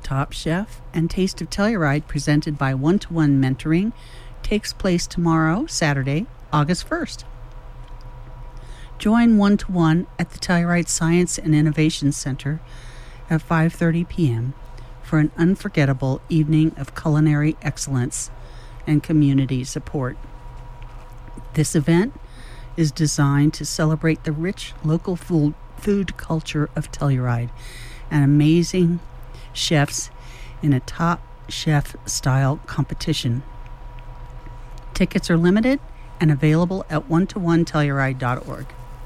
Top Chef and Taste of Telluride, presented by One-to-One Mentoring, takes place tomorrow, Saturday, August 1st. Join One-to-One at the Telluride Science and Innovation Center at 5:30 p.m. for an unforgettable evening of culinary excellence and community support. This event is designed to celebrate the rich local food culture of Telluride and amazing chefs in a Top Chef style competition. Tickets are limited and available at one-to-one-telluride.org.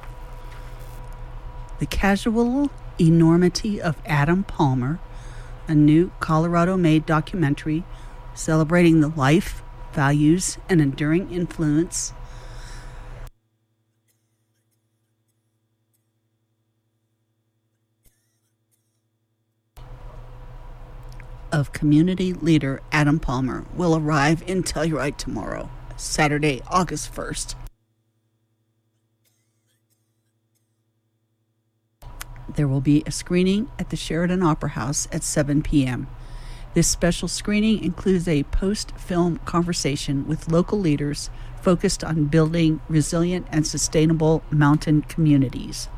The Casual Enormity of Adam Palmer, a new Colorado-made documentary celebrating the life, values, and enduring influence of community leader Adam Palmer, will arrive in Telluride tomorrow, Saturday, August 1st. There will be a screening at the Sheridan Opera House at 7 p.m. This special screening includes a post-film conversation with local leaders focused on building resilient and sustainable mountain communities.